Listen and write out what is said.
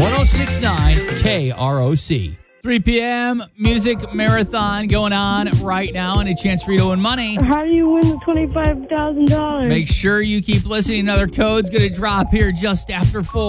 1069 KROC. 3 p.m. music marathon going on right now, and a chance for you to win money. How do you win the $25,000? Make sure you keep listening. Another code's going to drop here just after 4.